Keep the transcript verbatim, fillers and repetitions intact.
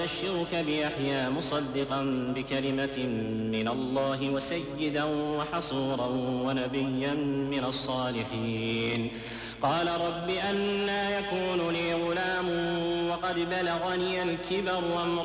ونبشرك بيحيى مصدقا بكلمة من الله وسيدا وحصورا ونبيا من الصالحين. قال رب أنى يكون لي غلام وقد بلغني الكبر